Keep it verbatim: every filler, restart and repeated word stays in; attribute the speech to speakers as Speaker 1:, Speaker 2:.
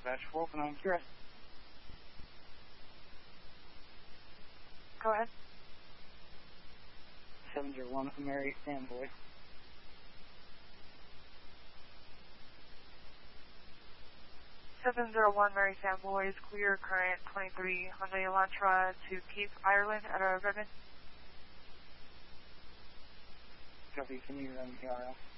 Speaker 1: dispatch, Wolfen on Kira.
Speaker 2: Go ahead.
Speaker 1: seven zero one, Mary Fanboy.
Speaker 2: seven zero one, Mary Fanboy is clear, current twenty-three Hyundai Elantra to Cape Ireland at a Redmond.
Speaker 1: Copy, can you run the R F?